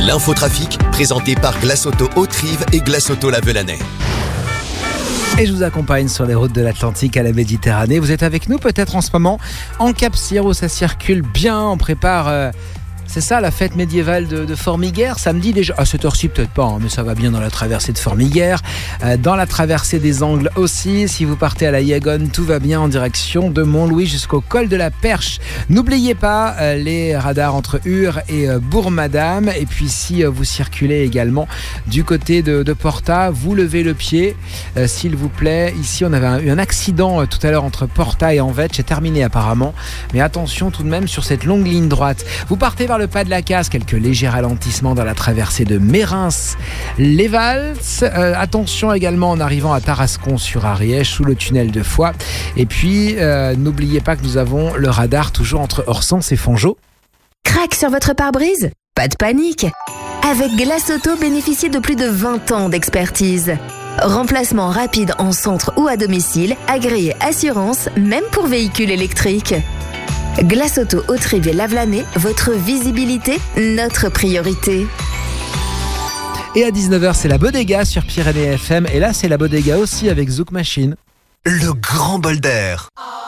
L'infotrafic, présenté par Glace Auto Haute-Rive et Glace Auto La Velanais. Et je vous accompagne sur les routes de l'Atlantique à la Méditerranée. Vous êtes avec nous peut-être en ce moment en Cap-Cyr où ça circule bien. On prépare... C'est ça, la fête médiévale de Formiguères, samedi déjà. À cette heure-ci, peut-être pas, mais ça va bien dans la traversée de Formiguères. Dans la traversée des Angles aussi. Si vous partez à la Yagone, tout va bien en direction de Montlouis jusqu'au col de la Perche. N'oubliez pas les radars entre Ur et Bourg-Madame. Et puis, si vous circulez également du côté de Porta, vous levez le pied, s'il vous plaît. Ici, on avait eu un accident tout à l'heure entre Porta et Anvette. C'est terminé apparemment. Mais attention tout de même sur cette longue ligne droite. Vous partez vers le pas de la Casse, quelques légers ralentissements dans la traversée de Mérins-les Valses. Attention également en arrivant à Tarascon sur Ariège sous le tunnel de Foix. Et puis n'oubliez pas que nous avons le radar toujours entre Orsens et Fongeau. Crac sur votre pare-brise ? Pas de panique. Avec Glace Auto, bénéficiez de plus de 20 ans d'expertise. Remplacement rapide en centre ou à domicile, agréé assurance, même pour véhicules électriques. Glace Auto Haute-Rive et La Velanais, votre visibilité, notre priorité. Et à 19h, c'est la Bodega sur Pyrénées FM. Et là, c'est la Bodega aussi avec Zouk Machine. Le grand bol d'air.